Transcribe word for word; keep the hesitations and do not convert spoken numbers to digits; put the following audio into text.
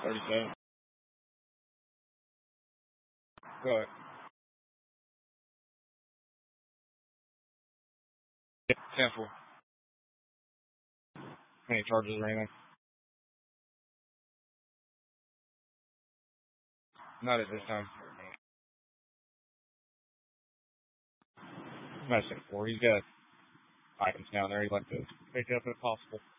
thirty-seven. Go ahead. Yeah, ten four. Any charges or anything? Not at this time. Not at six four. He's got items down there he'd like to pick up if possible.